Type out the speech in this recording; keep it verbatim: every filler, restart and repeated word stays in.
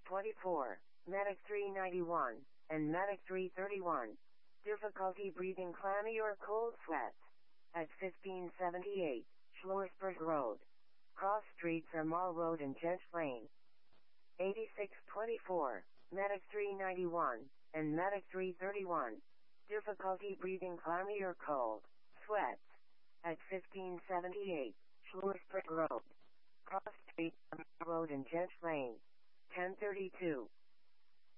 twenty-four, Medic three ninety-one, and Medic three thirty-one. Difficulty breathing clammy or cold sweats. At fifteen seventy-eight, Schlossberg Road. Cross streets are Mall Road and Gent Lane. eighty-six twenty-four, Medic three ninety-one, and Medic three thirty-one. Difficulty breathing clammy or cold sweats. At fifteen seventy-eight, Schlossberg Road. Cross streets are Mall Road and Gent Lane. ten thirty-two,